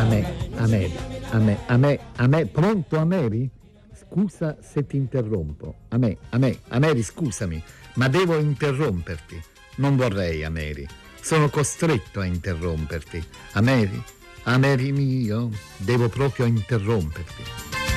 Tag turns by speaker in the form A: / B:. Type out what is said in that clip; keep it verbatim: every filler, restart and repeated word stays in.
A: a me, a me, a me, a me, a me, pronto Ameri? Scusa se ti interrompo. A me, a me, Ameri, scusami, ma devo interromperti. Non vorrei, Ameri. Sono costretto a interromperti. Ameri, Ameri mio, devo proprio interromperti.